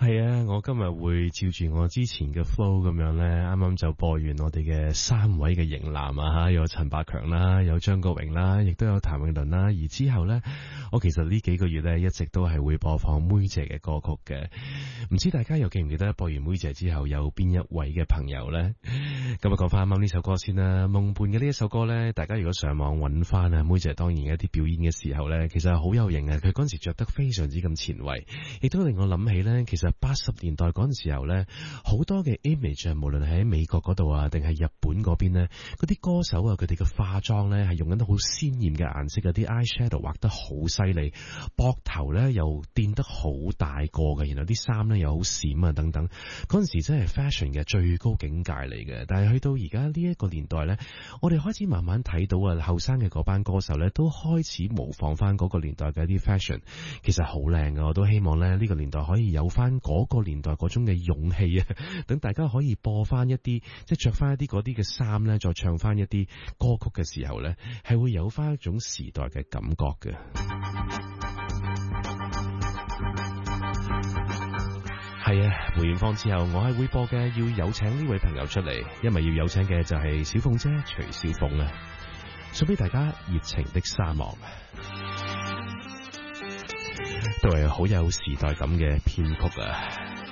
係啊，我今日會照住我之前嘅 flow 咁樣咧，啱啱就播完我哋嘅三位嘅型男啊，有陳百強啦，有張國榮啦，亦都有譚詠麟啦。而之後咧，我其實呢幾個月咧一直都係會播放妹姐嘅歌曲嘅。唔知大家又記唔記得播完妹姐之後有邊一位嘅朋友咧？咁啊，講翻啱啱呢首歌先啦。夢伴嘅呢一首歌咧，大家如果上網揾翻啊，妹姐當然一啲表演嘅時候咧，其實係好有型嘅。佢嗰陣時着得非常之咁前衛，亦都令我諗起咧，其實80年代嗰陣時候咧，好多嘅 image 無論係喺美國嗰度啊，定係日本嗰邊咧，嗰啲歌手啊，佢哋嘅化妝咧係用緊好鮮豔嘅顏色，嗰啲 eyeshadow 畫得好犀利，膊頭咧又墊得好大個嘅，然後啲衫咧又好閃啊等等。嗰陣時真係 fashion 嘅最高境界嚟嘅。但係去到而家呢一個年代咧，我哋開始慢慢睇到啊，後生嘅嗰班歌手咧都開始模仿翻嗰個年代嘅一啲 fashion， 其實好靚嘅。我都希望咧呢個年代可以有翻嗰個年代嗰種嘅勇氣啊，等大家可以播翻一啲，即係着翻一啲嗰啲嘅衫咧，再唱翻一啲歌曲嘅時候咧，係會有翻一種時代嘅感覺嘅。係啊，梅艷芳之後，我係會播嘅要有請呢位朋友出嚟，因為要有請嘅就係小鳳姐徐小鳳啊，送俾大家熱情的沙漠，都係好有時代感嘅編曲啊。